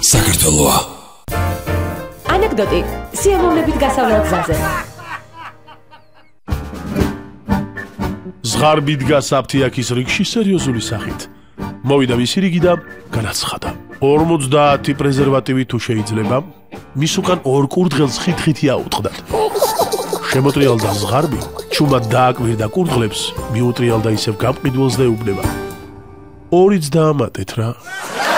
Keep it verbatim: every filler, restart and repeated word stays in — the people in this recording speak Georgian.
საქართველოა. ანეკდოტი სიამოვნებით გასავლელ გზაზე. ზღარბი დგას აფთიაქის რიგში სერიოზული სახით. მოვიდა მისი რიგი და განაცხადა. ორმოცდაათი პრეზერვატივი თუ შეიძლება, მის უკან ორ კურდღელს ხით-ხითი აუტყდათ. შემოტრიალდა ზღარბი, ჩუმად დააკვირდა კურდღლებს, მიუტრიალდა ისევ გამყიდველს და ეუბნება. ორიც დაამატეთ რა.